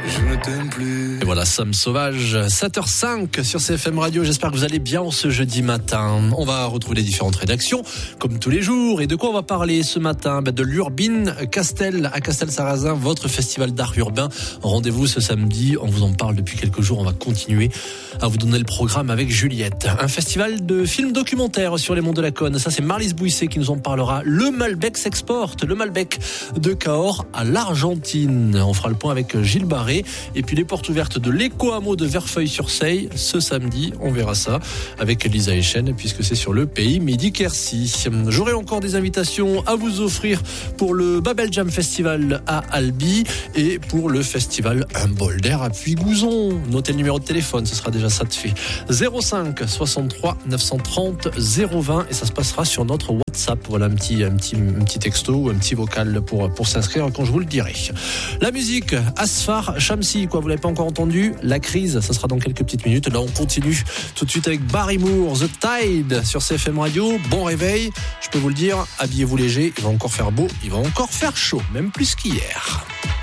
je ne t'aime plus. Et voilà, Somme Sauvage, 7h05 sur CFM Radio. J'espère que vous allez bien ce jeudi matin. On va retrouver les différentes rédactions, comme tous les jours. Et de quoi on va parler ce matin? De l'Urbine Castel à Castel-Sarrazin, votre festival d'art urbain. Rendez-vous ce samedi. On vous en parle depuis quelques jours. On va continuer à vous donner le programme avec Juliette. Un festival de films documentaires sur les monts de la Cône. Ça, c'est Marlise Bouisset qui nous en parlera. Le Malbec s'exporte. Le Malbec de Cahors à l'Argentine. On fera le point avec Gilles Barré. Et puis les portes ouvertes de l'éco-hameau de Verfeil-sur-Seille ce samedi. On verra ça avec Lisa Echen puisque c'est sur le pays Midi-Quercy. J'aurai encore des invitations à vous offrir pour le Babel Jam Festival à Albi et pour le festival Un bol d'air à Puy-Gouzon. Notez le numéro de téléphone, ce sera déjà ça de fait. 05 63 930 020 et ça se passera sur notre WhatsApp. Voilà un petit texto ou un petit vocal pour s'inscrire quand je vous le dirai. La musique, Asfar Shamsi, quoi, vous l'avez pas encore entendu? La crise, ça sera dans quelques petites minutes. Là, on continue tout de suite avec Barry Moore, The Tide sur CFM Radio. Bon réveil, je peux vous le dire, habillez-vous léger, il va encore faire beau, il va encore faire chaud, même plus qu'hier.